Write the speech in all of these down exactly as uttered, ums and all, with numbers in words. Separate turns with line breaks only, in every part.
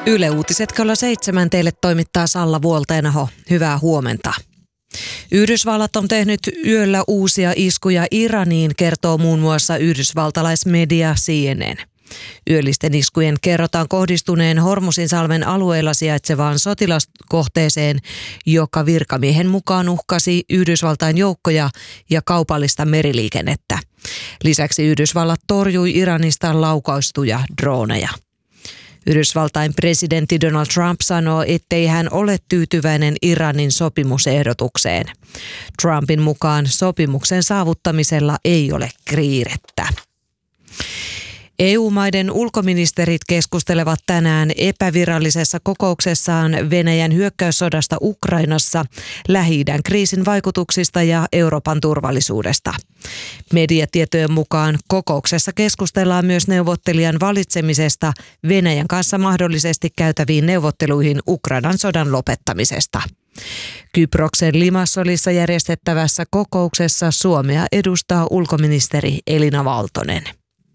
Yle Uutiset kello seitsemän teille toimittaa Salla Vuolteenaho. Hyvää huomenta. Yhdysvallat on tehnyt yöllä uusia iskuja Iraniin, kertoo muun muassa yhdysvaltalaismedia C N N. Yöllisten iskujen kerrotaan kohdistuneen Hormuzinsalmen alueella sijaitsevaan sotilaskohteeseen, joka virkamiehen mukaan uhkasi Yhdysvaltain joukkoja ja kaupallista meriliikennettä. Lisäksi Yhdysvallat torjui Iranista laukaistuja droneja. Yhdysvaltain presidentti Donald Trump sanoo, ettei hän ole tyytyväinen Iranin sopimusehdotukseen. Trumpin mukaan sopimuksen saavuttamisella ei ole kiirettä. E U-maiden ulkoministerit keskustelevat tänään epävirallisessa kokouksessaan Venäjän hyökkäyssodasta Ukrainassa, Lähi-idän kriisin vaikutuksista ja Euroopan turvallisuudesta. Mediatietojen mukaan kokouksessa keskustellaan myös neuvottelijan valitsemisesta Venäjän kanssa mahdollisesti käytäviin neuvotteluihin Ukrainan sodan lopettamisesta. Kyproksen Limassolissa järjestettävässä kokouksessa Suomea edustaa ulkoministeri Elina Valtonen.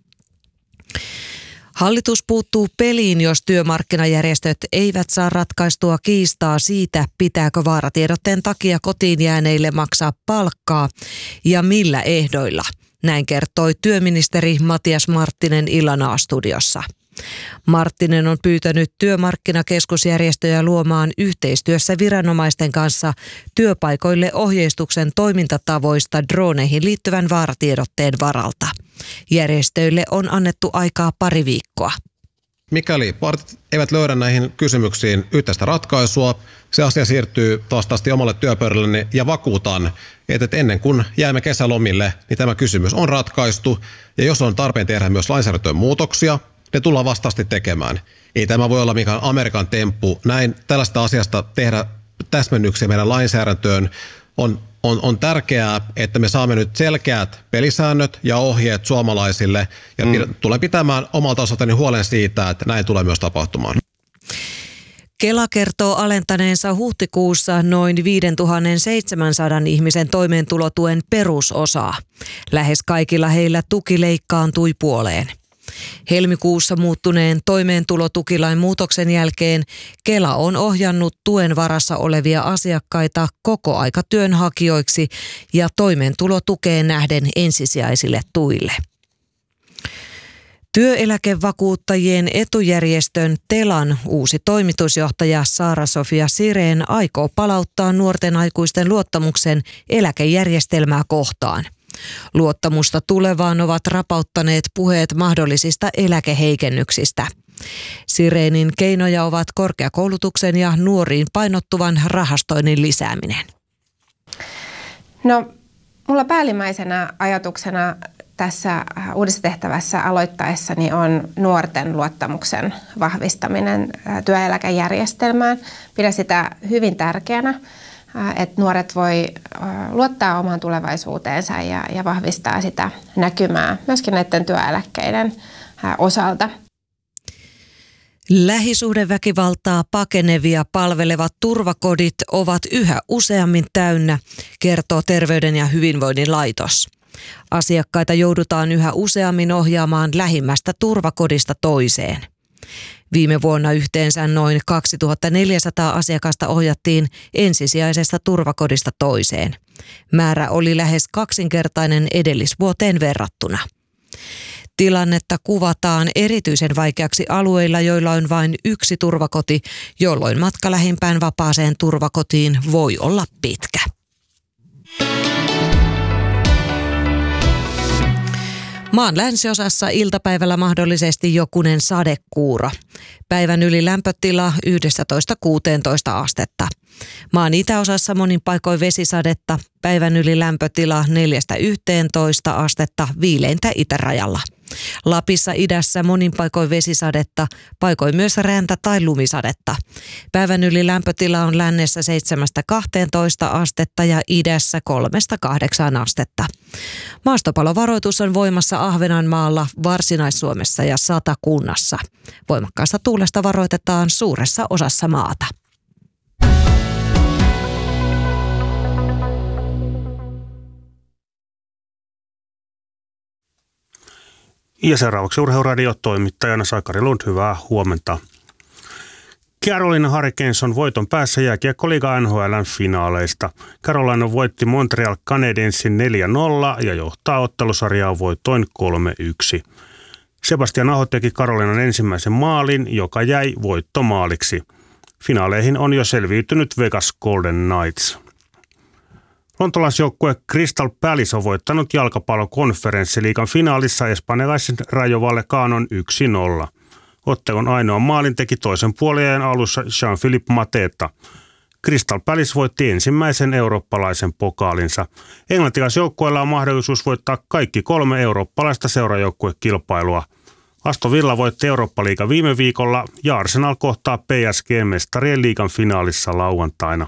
Hallitus puuttuu peliin, jos työmarkkinajärjestöt eivät saa ratkaistua kiistaa siitä, pitääkö vaaratiedotteen takia kotiin jääneille maksaa palkkaa ja millä ehdoilla. Näin kertoi työministeri Matias Marttinen illan A-studiossa. Marttinen on pyytänyt työmarkkinakeskusjärjestöjä luomaan yhteistyössä viranomaisten kanssa työpaikoille ohjeistuksen toimintatavoista droneihin liittyvän vaaratiedotteen varalta. Järjestöille on annettu aikaa pari viikkoa.
Mikäli partit eivät löydä näihin kysymyksiin yhteistä ratkaisua, se asia siirtyy vastaasti omalle työpöydälleni ja vakuutan, että ennen kuin jäämme kesälomille, niin tämä kysymys on ratkaistu. Ja jos on tarpeen tehdä myös lainsäädäntöön muutoksia, ne tullaan vastaasti tekemään. Ei tämä voi olla mikään Amerikan temppu. Näin tällaista asiasta tehdä täsmennyksiä meidän lainsäädäntöön on, on, on tärkeää, että me saamme nyt selkeät pelisäännöt ja ohjeet suomalaisille. Ja mm. tulen pitämään omalta osaltani huolen siitä, että näin tulee myös tapahtumaan.
Kela kertoo alentaneensa huhtikuussa noin viisituhattaseitsemänsataa ihmisen toimeentulotuen perusosaa. Lähes kaikilla heillä tuki leikkaantui puoleen. Helmikuussa muuttuneen toimeentulotukilain muutoksen jälkeen Kela on ohjannut tuen varassa olevia asiakkaita kokoaikatyönhakijoiksi ja toimeentulotukeen nähden ensisijaisille tuille. Työeläkevakuuttajien etujärjestön Telan uusi toimitusjohtaja Saara-Sofia Sirén aikoo palauttaa nuorten aikuisten luottamuksen eläkejärjestelmää kohtaan. Luottamusta tulevaan ovat rapauttaneet puheet mahdollisista eläkeheikennyksistä. Sirénin keinoja ovat korkeakoulutuksen ja nuoriin painottuvan rahastoinnin lisääminen.
No, mulla päällimmäisenä ajatuksena tässä uudessa tehtävässä aloittaessani on nuorten luottamuksen vahvistaminen työeläkejärjestelmään. Pidän sitä hyvin tärkeänä, että nuoret voi luottaa omaan tulevaisuuteensa ja, ja vahvistaa sitä näkymää myöskin näiden työeläkkeiden osalta.
Lähisuhdeväkivaltaa pakenevia palvelevat turvakodit ovat yhä useammin täynnä, kertoo Terveyden ja hyvinvoinnin laitos. Asiakkaita joudutaan yhä useammin ohjaamaan lähimmästä turvakodista toiseen. Viime vuonna yhteensä noin kaksituhattaneljäsataa asiakasta ohjattiin ensisijaisesta turvakodista toiseen. Määrä oli lähes kaksinkertainen edellisvuoteen verrattuna. Tilannetta kuvataan erityisen vaikeaksi alueilla, joilla on vain yksi turvakoti, jolloin matka lähimpään vapaaseen turvakotiin voi olla pitkä. Maan länsiosassa iltapäivällä mahdollisesti jokunen sadekuuro. Päivän yli lämpötila yksitoista kuusitoista astetta. Maan itäosassa monin paikoin vesisadetta. Päivän yli lämpötila neljästä yhteentoista astetta viileintä itärajalla. Lapissa idässä monin paikoin vesisadetta, paikoin myös räntä- tai lumisadetta. Päivän yli lämpötila on lännessä seitsemästä kahteentoista astetta ja idässä kolmesta kahdeksaan astetta. Maastopalovaroitus on voimassa Ahvenanmaalla, Varsinais-Suomessa ja Satakunnassa. Voimakkaasta tuulesta varoitetaan suuressa osassa maata.
Ja seuraavaksi Urheiluradio toimittajana Sakari Lund, hyvää huomenta. Carolina Hurricanes on voiton päässä jääkiekkoliiga N H L:n finaaleista. Carolina voitti Montreal Canadiensin neljä nolla ja johtaa ottelusarjaa voitoin kolme yksi. Sebastian Aho teki Carolinan ensimmäisen maalin, joka jäi voittomaaliksi. Finaaleihin on jo selviytynyt Vegas Golden Knights. Lontolaisjoukkue Crystal Palace on voittanut jalkapallokonferenssiliigan finaalissa espanjalaisen Rayo Vallecanon yksi nolla. Ottelun ainoa maalin teki toisen puoliajan alussa Jean-Philippe Mateta. Crystal Palace voitti ensimmäisen eurooppalaisen pokaalinsa. Englantilaisjoukkueella on mahdollisuus voittaa kaikki kolme eurooppalaista seurajoukkuekilpailua. Aston Villa voitti Eurooppa-liiga viime viikolla ja Arsenal kohtaa P S G-mestarien liigan finaalissa lauantaina.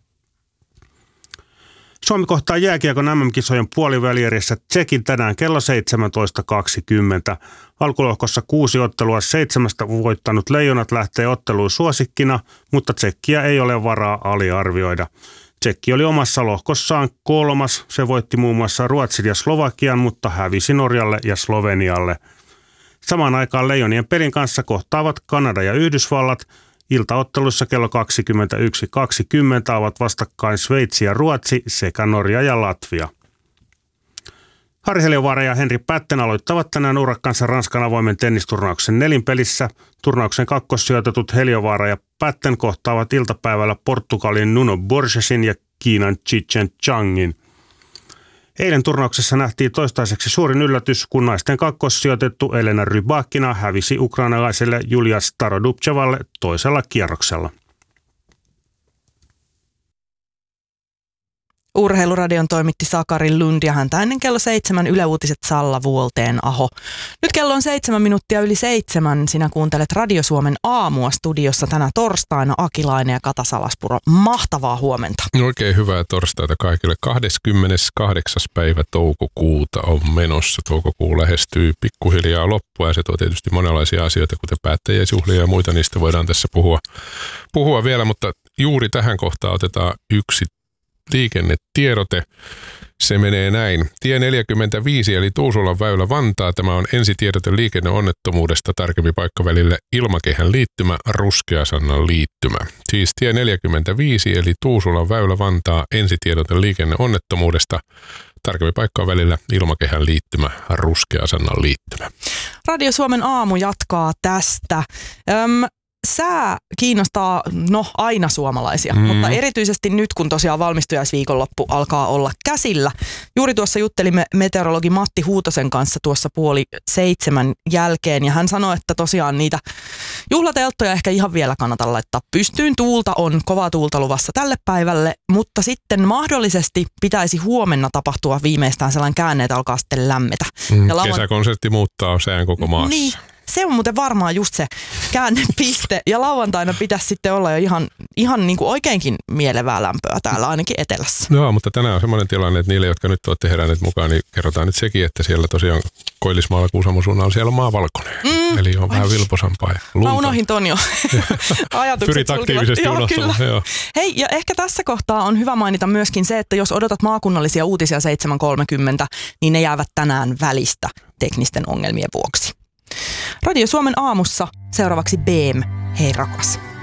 Suomi kohtaa jääkiekon M M-kisojen puolivälierissä Tšekin tänään kello seitsemäntoista kaksikymmentä. Alkulohkossa kuusi ottelua seitsemästä voittanut Leijonat lähtee otteluun suosikkina, mutta Tšekkiä ei ole varaa aliarvioida. Tšekki oli omassa lohkossaan kolmas. Se voitti muun muassa Ruotsin ja Slovakian, mutta hävisi Norjalle ja Slovenialle. Samaan aikaan Leijonien pelin kanssa kohtaavat Kanada ja Yhdysvallat. Iltaottelussa kello kaksikymmentäyksi kaksikymmentä ovat vastakkain Sveitsi ja Ruotsi sekä Norja ja Latvia. Harri Heliövaara ja Henri Pätten aloittavat tänään urakkansa Ranskan avoimen tennisturnauksen nelinpelissä. Turnauksen kakkossijoitetut Heliövaara ja Pätten kohtaavat iltapäivällä Portugalin Nuno Borgesin ja Kiinan Chichen Changin. Eilen turnauksessa nähtiin toistaiseksi suurin yllätys, kun naisten kakkossijoitettu Elena Rybakina hävisi ukrainalaiselle Julia Starodubtsevalle toisella kierroksella.
Urheiluradion toimitti Sakari Lund ja häntä ennen kello seitsemän Yle Uutiset Salla Vuolteen Aho. Nyt kello on seitsemän minuuttia yli seitsemän. Sinä kuuntelet Radio Suomen aamua studiossa tänä torstaina Akilainen ja Kata Salaspuro. Mahtavaa huomenta.
Oikein hyvää torstaita kaikille. kahdeskymmeneskahdeksas päivä toukokuuta on menossa. Toukokuu lähestyy pikkuhiljaa loppua ja se tuo tietysti monenlaisia asioita, kuten päättäjäisjuhlia ja muita. Niistä voidaan tässä puhua, puhua vielä, mutta juuri tähän kohtaan otetaan yksi liikennetiedote. Se menee näin. Tie neljäkymmentäviisi eli Tuusulan väylä Vantaa. Tämä on ensitiedote liikenneonnettomuudesta, tarkemmin paikkavälille Ilmakehän liittymä, Ruskeasannan liittymä. Siis tie neljäkymmentäviisi eli Tuusulan väylä Vantaa, ensitiedote liikenneonnettomuudesta, tarkemmin paikkavälillä Ilmakehän liittymä, Ruskeasannan liittymä.
Radio Suomen aamu jatkaa tästä. Öm, Sää kiinnostaa, no aina suomalaisia, mm. mutta erityisesti nyt, kun tosiaan valmistujaisviikonloppu alkaa olla käsillä. Juuri tuossa juttelimme meteorologi Matti Huutosen kanssa tuossa puoli seitsemän jälkeen ja hän sanoi, että tosiaan niitä juhlatelttoja ehkä ihan vielä kannata laittaa pystyyn. Tuulta on, kovaa tuulta luvassa tälle päivälle, mutta sitten mahdollisesti pitäisi huomenna tapahtua viimeistään sellainen käänne, että alkaa sitten lämmetä.
Mm.
Ja lauan...
Kesäkonsertti muuttaa sään koko maassa.
Niin. Se on muuten varmaan just se käännepiste ja lauantaina pitäisi sitten olla jo ihan, ihan niin kuin oikeinkin mielevää lämpöä täällä ainakin etelässä.
Joo, mutta tänään on semmoinen tilanne, että niille, jotka nyt olette heränneet mukaan, niin kerrotaan nyt sekin, että siellä tosiaan Koillismaalla Kuusamon suunnalla siellä on maa valkoinen. Mm, Eli on vähän vilposampaa ja lunta.
Mä unohin ton jo. Ajatukset
Pyrit aktiivisesti unohtamaan. Joo.
Hei, ja ehkä tässä kohtaa on hyvä mainita myöskin se, että jos odotat maakunnallisia uutisia seitsemän kolmekymmentä, niin ne jäävät tänään välistä teknisten ongelmien vuoksi. Radio Suomen aamussa seuraavaksi B M. Hei rakas.